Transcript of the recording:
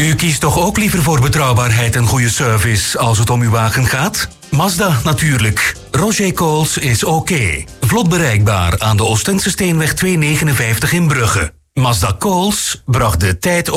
U kiest toch ook liever voor betrouwbaarheid en goede service als het om uw wagen gaat? Mazda natuurlijk. Roger Coles is oké. Vlot bereikbaar aan de Oostense Steenweg 259 in Brugge. Mazda Coles bracht de tijd